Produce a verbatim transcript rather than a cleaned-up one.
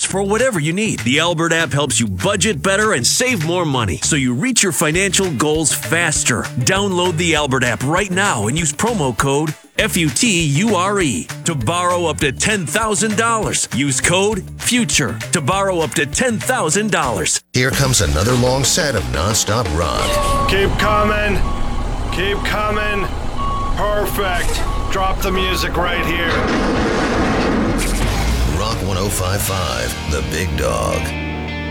for whatever you need. The Albert app helps you budget better and save more money so you reach your financial goals faster. Download the Albert app right now and use promo code F U T U R E to borrow up to ten thousand dollars. Use code FUTURE to borrow up to ten thousand dollars. Here comes another long set of nonstop rock. Keep coming. Keep coming. Perfect. Drop the music right here. Rock one oh five point five, The Big Dog.